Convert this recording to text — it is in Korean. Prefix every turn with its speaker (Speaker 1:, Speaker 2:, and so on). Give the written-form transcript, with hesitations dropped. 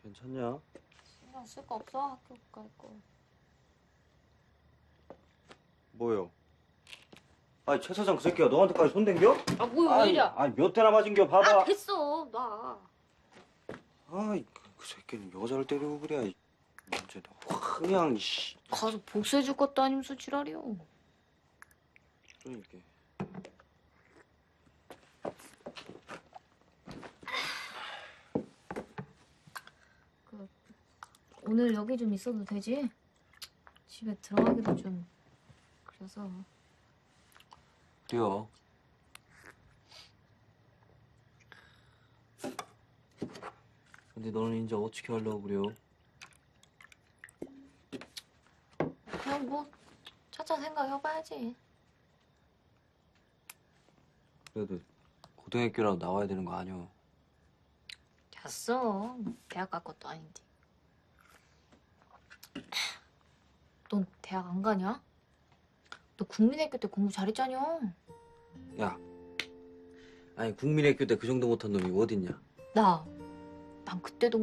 Speaker 1: 괜찮냐?
Speaker 2: 신경 쓸 거 없어. 학교 갈 거.
Speaker 1: 뭐요? 아니 최 사장 그 새끼가 너한테까지 손댄겨?
Speaker 2: 아, 뭐야, 왜 이래?
Speaker 1: 아니 몇 대나 맞은겨 봐봐.
Speaker 2: 아, 됐어. 놔.
Speaker 1: 아이 그 새끼는 여자를 때리고 그래. 문제 확 그냥 씨.
Speaker 2: 가서 복수해줄 것도 아니면서 지랄이요.
Speaker 1: 그러니까.
Speaker 2: 오늘 여기 좀 있어도 되지? 집에 들어가기도 좀 그래서.
Speaker 1: 그래요. 근데 너는 이제 어떻게 하려고 그래요?
Speaker 2: 그냥 뭐 차차 생각해봐야지.
Speaker 1: 그래도 고등학교라도 나와야 되는 거 아니야?
Speaker 2: 됐어. 대학 갈 것도 아닌데. 넌 대학 안 가냐? 너 국민학교 때 공부 잘했잖여.
Speaker 1: 야, 아니 국민학교 때 그 정도 못한 놈이 어딨냐?
Speaker 2: 난 그때도